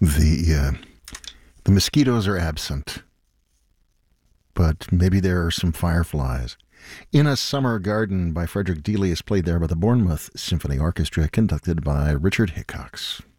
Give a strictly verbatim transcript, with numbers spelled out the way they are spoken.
The uh, the mosquitoes are absent, but maybe there are some fireflies. In a Summer Garden by Frederick Delius, played there by the Bournemouth Symphony Orchestra, conducted by Richard Hickox.